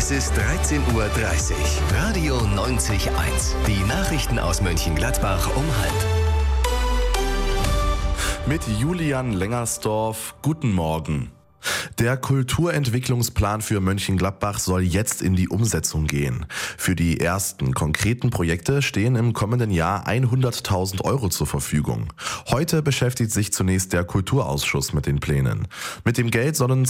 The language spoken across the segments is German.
Es ist 13:30 Uhr. Radio 90.1. Die Nachrichten aus Mönchengladbach um 12:30. Mit Julian Lengersdorf, guten Morgen. Der Kulturentwicklungsplan für Mönchengladbach soll jetzt in die Umsetzung gehen. Für die ersten konkreten Projekte stehen im kommenden Jahr 100.000 Euro zur Verfügung. Heute beschäftigt sich zunächst der Kulturausschuss mit den Plänen. Mit dem Geld sollen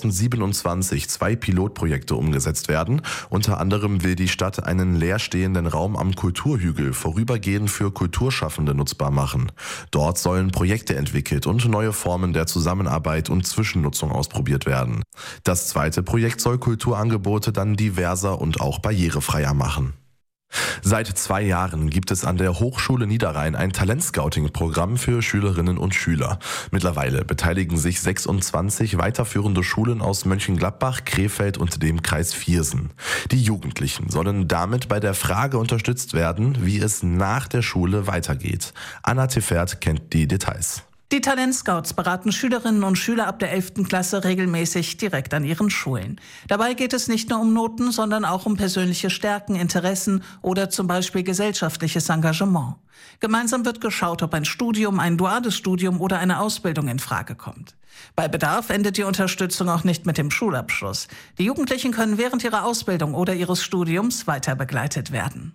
2027 2 Pilotprojekte umgesetzt werden. Unter anderem will die Stadt einen leerstehenden Raum am Kulturhügel vorübergehend für Kulturschaffende nutzbar machen. Dort sollen Projekte entwickelt und neue Formen der Zusammenarbeit und Zwischennutzung ausprobiert werden. Das zweite Projekt soll Kulturangebote dann diverser und auch barrierefreier machen. Seit 2 Jahren gibt es an der Hochschule Niederrhein ein Talentscouting-Programm für Schülerinnen und Schüler. Mittlerweile beteiligen sich 26 weiterführende Schulen aus Mönchengladbach, Krefeld und dem Kreis Viersen. Die Jugendlichen sollen damit bei der Frage unterstützt werden, wie es nach der Schule weitergeht. Anna Tiffert kennt die Details. Die Talentscouts beraten Schülerinnen und Schüler ab der 11. Klasse regelmäßig direkt an ihren Schulen. Dabei geht es nicht nur um Noten, sondern auch um persönliche Stärken, Interessen oder zum Beispiel gesellschaftliches Engagement. Gemeinsam wird geschaut, ob ein Studium, ein duales Studium oder eine Ausbildung in Frage kommt. Bei Bedarf endet die Unterstützung auch nicht mit dem Schulabschluss. Die Jugendlichen können während ihrer Ausbildung oder ihres Studiums weiter begleitet werden.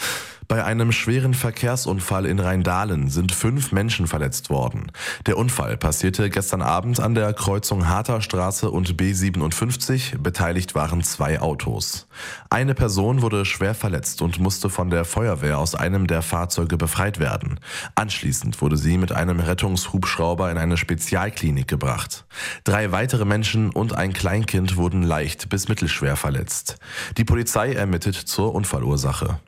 Bei einem schweren Verkehrsunfall in Rheindahlen sind 5 Menschen verletzt worden. Der Unfall passierte gestern Abend an der Kreuzung Harterstraße und B57. Beteiligt waren 2 Autos. Eine Person wurde schwer verletzt und musste von der Feuerwehr aus einem der Fahrzeuge befreit werden. Anschließend wurde sie mit einem Rettungshubschrauber in eine Spezialklinik gebracht. 3 weitere Menschen und ein Kleinkind wurden leicht bis mittelschwer verletzt. Die Polizei ermittelt zur Unfallursache.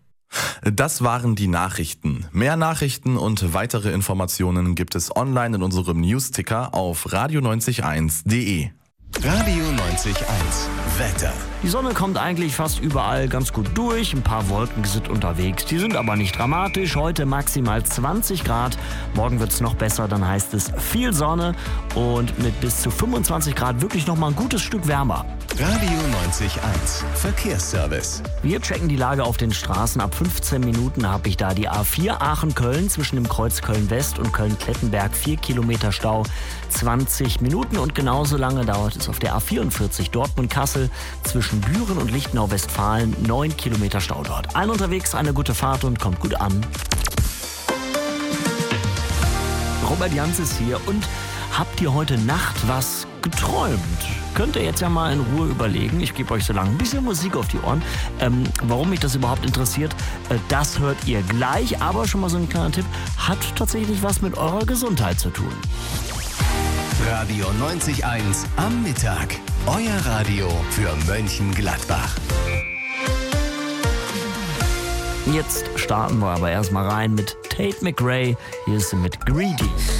Das waren die Nachrichten. Mehr Nachrichten und weitere Informationen gibt es online in unserem Newsticker auf radio901.de. Radio 90.1. Wetter. Die Sonne kommt eigentlich fast überall ganz gut durch. Ein paar Wolken sind unterwegs. Die sind aber nicht dramatisch. Heute maximal 20 Grad. Morgen wird es noch besser. Dann heißt es viel Sonne und mit bis zu 25 Grad wirklich noch mal ein gutes Stück wärmer. Radio 90.1. Verkehrsservice. Wir checken die Lage auf den Straßen. Ab 15 Minuten habe ich da die A4 Aachen-Köln zwischen dem Kreuz Köln-West und Köln-Klettenberg 4 Kilometer Stau. 20 Minuten und genauso lange dauert es auf der A44 Dortmund-Kassel zwischen Büren und Lichtenau-Westfalen. 9 Kilometer Stau dort. Allen unterwegs eine gute Fahrt und kommt gut an. Robert Jans ist hier und habt ihr heute Nacht was geträumt? Könnt ihr jetzt ja mal in Ruhe überlegen. Ich gebe euch so lange ein bisschen Musik auf die Ohren. Warum mich das überhaupt interessiert, das hört ihr gleich. Aber schon mal so ein kleiner Tipp, hat tatsächlich was mit eurer Gesundheit zu tun. Radio 90.1 am Mittag. Euer Radio für Mönchengladbach. Jetzt starten wir aber erstmal rein mit Tate McRae. Hier ist sie mit Greedy.